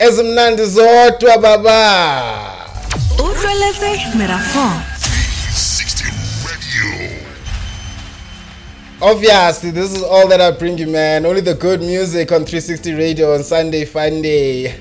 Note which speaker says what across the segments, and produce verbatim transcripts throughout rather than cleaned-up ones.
Speaker 1: ezimnandi zodwa baba.
Speaker 2: Utlweletse Meraphone.
Speaker 3: sixty Radio.
Speaker 1: Obviously, this is all that I bring you, man. Only the good music on three sixty Radio on Sunday Fun Day.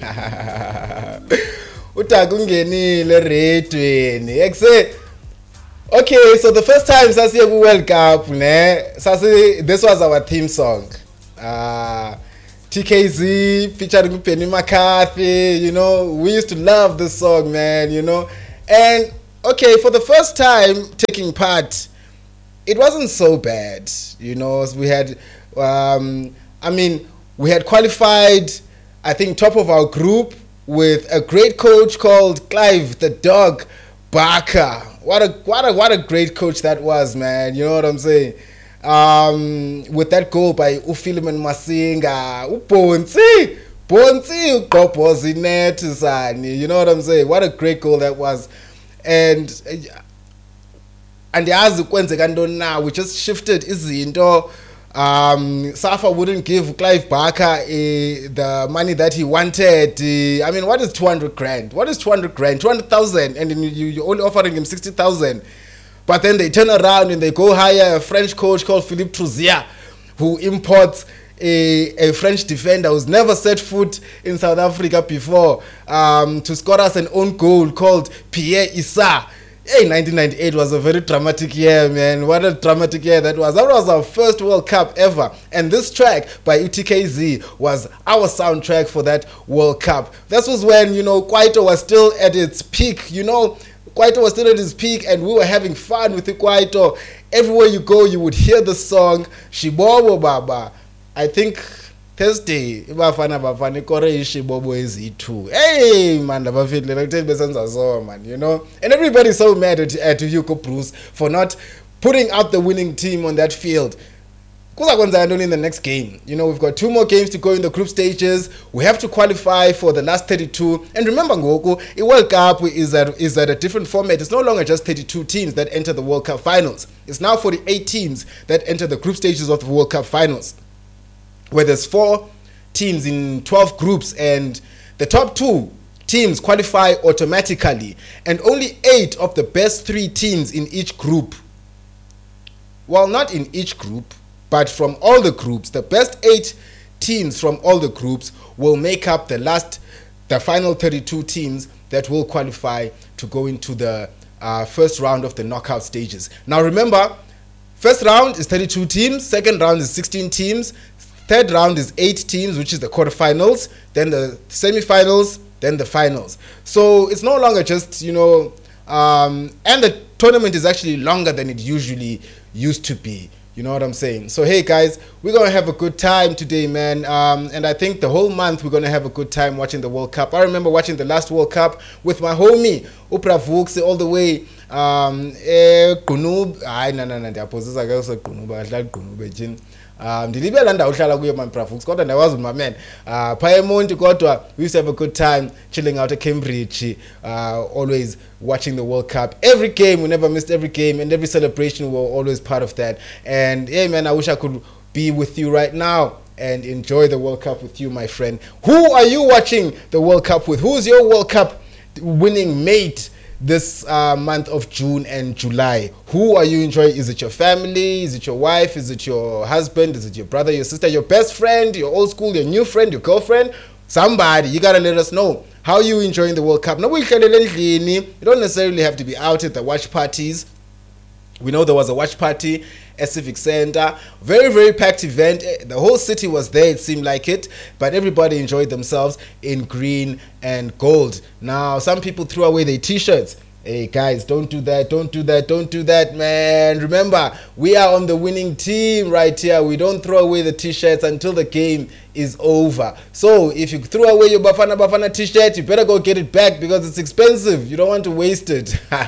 Speaker 1: Utakungenile redweni. Exe. Okay, so the first time Sasi ku World Cup, ne? Sasi, this was our theme song. Uh, T K Z featuring Penny McCarthy. You know, we used to love this song, man. You know, and okay, for the first time taking part, it wasn't so bad, you know. We had, um, I mean, we had qualified, I think, top of our group with a great coach called Clive the Dog Barker. What a what a what a great coach that was, man. You know what I'm saying? Um, with that goal by Ufiliman Masinga, Uponsi, Ponsi, Ukopozinet, you know what I'm saying? What a great goal that was, and. Uh, And yazi kwenzeka ntoni now, we just shifted izinto. Um, Safa wouldn't give Clive Barker uh, the money that he wanted. Uh, I mean, what is two hundred grand? What is two hundred grand? two hundred thousand, and then you, you're only offering him sixty thousand. But then they turn around and they go hire a French coach called Philippe Trouzier, who imports a, a French defender who's never set foot in South Africa before, um, to score us an own goal called Pierre Issa. Hey, nineteen ninety-eight was a very dramatic year, man. What a dramatic year that was. That was our first World Cup ever. And this track by U T K Z was our soundtrack for that World Cup. This was when, you know, Kwaito was still at its peak, you know. Kwaito was still at its peak and we were having fun with the Kwaito. Everywhere you go, you would hear the song, Shibobo Baba. I think Thursday, Ibafana Bafana Kore Shibobo is it too. Hey man, man, you know. And everybody's so mad at, at Hugo Bruce for not putting out the winning team on that field. Because in the next game, you know, we've got two more games to go in the group stages. We have to qualify for the last thirty-two. And remember, Ngoku, a World Cup is at, is at a different format. It's no longer just thirty-two teams that enter the World Cup finals. It's now forty-eight teams that enter the group stages of the World Cup finals, where there's four teams in twelve groups, and the top two teams qualify automatically, and only eight of the best three teams in each group, well, not in each group, but from all the groups, the best eight teams from all the groups will make up the last, the final thirty-two teams that will qualify to go into the uh, first round of the knockout stages. Now remember, first round is thirty-two teams, second round is sixteen teams, third round is eight teams, which is the quarterfinals, then the semifinals, then the finals. So it's no longer just, you know, um, and the tournament is actually longer than it usually used to be. You know what I'm saying? So hey guys, we're going to have a good time today, man. Um, and I think the whole month we're going to have a good time watching the World Cup. I remember watching the last World Cup with my homie, Upra Vukse, all the way. Um, eh, Gunub, ay, na na na, the opposite, I guess, Gunub, I like Gunub, Um, ndilibela ndawo uhlala kuyo man Prafux kodwa ndawazi my man uh phaya eMonti kodwa we used to have a good time chilling out at Cambridge, uh always watching the World Cup. Every game, we never missed every game, and every celebration we were always part of that. And hey man, I wish I could be with you right now and enjoy the World Cup with you, my friend. Who are you watching the World Cup with? Who's your World Cup winning mate this uh, month of June and July? Who are you enjoying? Is it your family? Is it your wife? Is it your husband? Is it your brother, your sister, your best friend, your old school, your new friend, your girlfriend? Somebody, you gotta let us know how you enjoying the World Cup. No, you don't necessarily have to be out at the watch parties. We know there was a watch party at Civic Center. Very, very packed event. The whole city was there, it seemed like it. But everybody enjoyed themselves in green and gold. Now, some people threw away their t-shirts. Hey guys, don't do that, don't do that, don't do that, man. Remember, we are on the winning team right here. We don't throw away the t-shirts until the game is over. So if you threw away your Bafana Bafana t-shirt, you better go get it back because it's expensive. You don't want to waste it.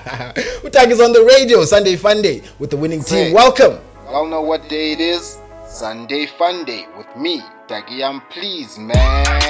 Speaker 1: Utag is on the radio, Sunday Fun Day with the winning team.
Speaker 4: Say,
Speaker 1: Welcome.
Speaker 4: I don't know what day it is. Sunday Fun Day with me, Dagiam, please, man.